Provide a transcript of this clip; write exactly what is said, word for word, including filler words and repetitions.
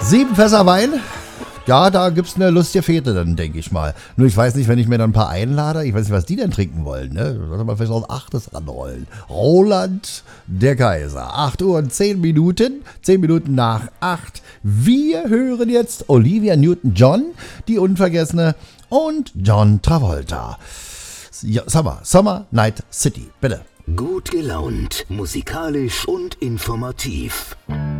Sieben Fässer Wein. Ja, da gibt's eine lustige Fete dann, denke ich mal. Nur ich weiß nicht, wenn ich mir dann ein paar einlade, ich weiß nicht, was die denn trinken wollen, ne? Sollte man vielleicht auch ein Achtes ranrollen. Roland der Kaiser. acht Uhr und zehn Minuten. zehn Minuten nach acht. Wir hören jetzt Olivia Newton-John, die Unvergessene, und John Travolta. Ja, Summer, Summer Night City, bitte. Gut gelaunt, musikalisch und informativ.